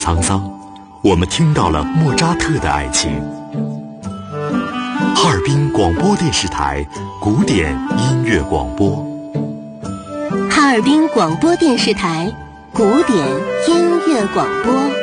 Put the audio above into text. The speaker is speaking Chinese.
沧桑，我们听到了莫扎特的爱情。哈尔滨广播电视台古典音乐广播。 哈尔滨广播电视台古典音乐广播。